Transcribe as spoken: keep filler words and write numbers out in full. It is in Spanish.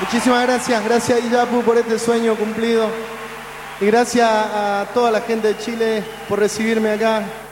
Muchísimas gracias, gracias Iyapu por este sueño cumplido y gracias a toda la gente de Chile por recibirme acá.